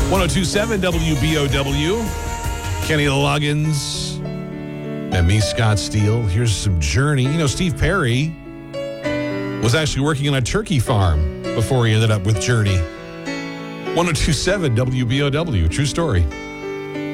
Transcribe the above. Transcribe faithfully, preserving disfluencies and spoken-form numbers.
one oh two point seven W B O W. Kenny Loggins and me, Scott Steele. Here's some Journey. You know, Steve Perry was actually working on a turkey farm before he ended up with Journey. one oh two point seven W B O W. True story.